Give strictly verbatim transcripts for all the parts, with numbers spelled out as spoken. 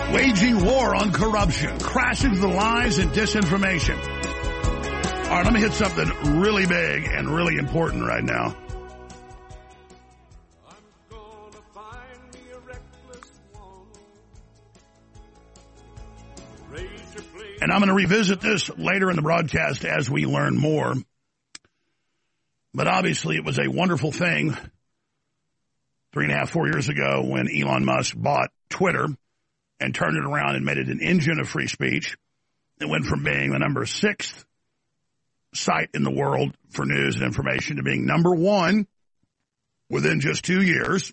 Waging war on corruption, crashing the lies and disinformation. All right, let me hit something really big and really important right now. And I'm going to revisit this later in the broadcast as we learn more. But obviously it was a wonderful thing three and a half, four years ago when Elon Musk bought Twitter and turned it around and made it an engine of free speech. It went from being the number sixth site in the world for news and information to being number one within just two years.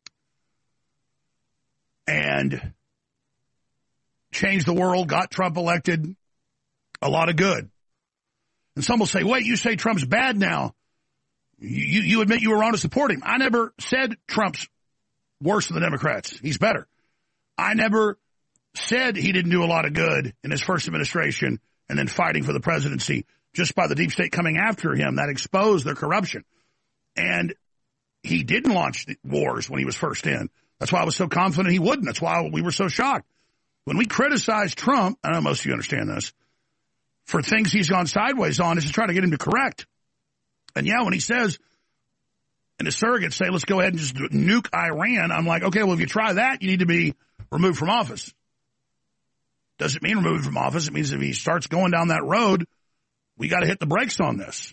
And changed the world, got Trump elected, a lot of good. And some will say, wait, you say Trump's bad now. You, you admit you were wrong to support him. I never said Trump's worse than the Democrats. He's better. I never said he didn't do a lot of good in his first administration and then fighting for the presidency just by the deep state coming after him. That exposed their corruption. And he didn't launch wars when he was first in. That's why I was so confident he wouldn't. That's why we were so shocked. When we criticize Trump, I know most of you understand this, for things he's gone sideways on, is to try to get him to correct. And yeah, when he says, and his surrogates say, let's go ahead and just nuke Iran, I'm like, okay, well, if you try that, you need to be removed from office. Doesn't mean removed from office. It means if he starts going down that road, we got to hit the brakes on this.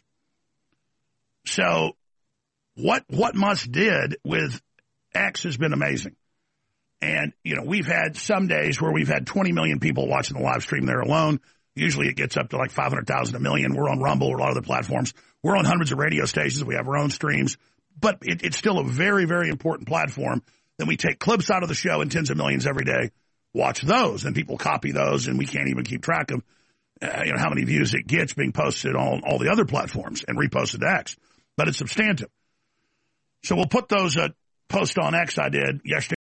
So what, what Musk did with X has been amazing. And, you know, we've had some days where we've had twenty million people watching the live stream there alone. Usually it gets up to like five hundred thousand, a million. We're on Rumble or a lot of the platforms. We're on hundreds of radio stations. We have our own streams. But it, it's still a very, very important platform. Then we take clips out of the show and tens of millions every day watch those. And people copy those, and we can't even keep track of uh, you know, how many views it gets being posted on all the other platforms and reposted to X. But it's substantive. So we'll put those uh, posts on X I did yesterday.